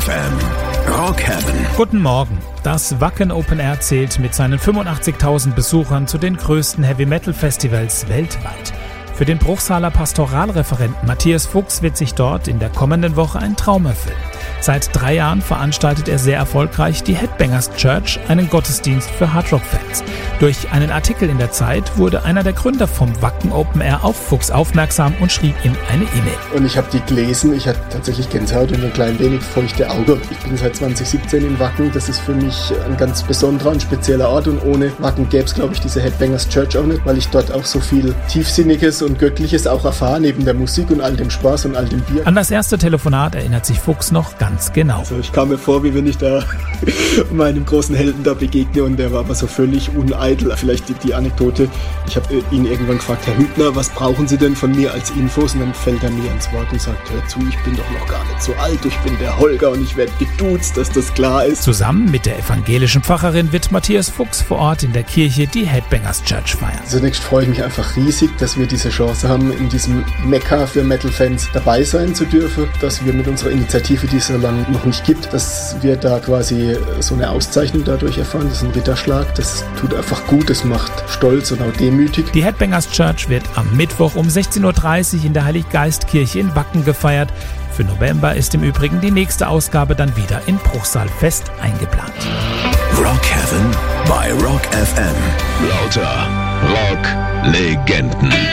FM. Rock Heaven. Guten Morgen. Das Wacken Open Air zählt mit seinen 85.000 Besuchern zu den größten Heavy-Metal-Festivals weltweit. Für den Bruchsaler Pastoralreferenten Matthias Fuchs wird sich dort in der kommenden Woche ein Traum erfüllen. Seit 3 Jahren veranstaltet er sehr erfolgreich die Headbangers Church, einen Gottesdienst für Hardrock-Fans. Durch einen Artikel in der Zeit wurde einer der Gründer vom Wacken Open Air auf Fuchs aufmerksam und schrieb ihm eine E-Mail. Und ich habe die gelesen, ich hatte tatsächlich Gänsehaut und ein klein wenig feuchte Augen. Ich bin seit 2017 in Wacken, das ist für mich ein ganz besonderer und spezieller Ort und ohne Wacken gäbe es, glaube ich, diese Headbangers Church auch nicht, weil ich dort auch so viel Tiefsinniges und Göttliches auch erfahre, neben der Musik und all dem Spaß und all dem Bier. An das erste Telefonat erinnert sich Fuchs noch ganz genau. Also ich kam mir vor, wie wenn ich da meinem großen Helden da begegne und der war aber so völlig uneitel. Vielleicht die Anekdote, ich habe ihn irgendwann gefragt, Herr Hübner, was brauchen Sie denn von mir als Infos? Und dann fällt er mir ins Wort und sagt, hör zu, ich bin doch noch gar nicht so alt, ich bin der Holger und ich werde geduzt, dass das klar ist. Zusammen mit der evangelischen Pfarrerin wird Matthias Fuchs vor Ort in der Kirche die Headbangers Church feiern. Zunächst freue ich mich einfach riesig, dass wir diese Chance haben, in diesem Mekka für Metal-Fans dabei sein zu dürfen, dass wir mit unserer Initiative, die es so lange noch nicht gibt, dass wir da quasi so eine Auszeichnung dadurch erfahren. Das ist ein Ritterschlag, das tut einfach gut, das macht stolz und auch demütig. Die Headbangers Church wird am Mittwoch um 16.30 Uhr in der Heiliggeistkirche in Wacken gefeiert. Für November ist im Übrigen die nächste Ausgabe dann wieder in Bruchsal fest eingeplant. Rock Heaven bei Rock FM. Lauter Rock-Legenden.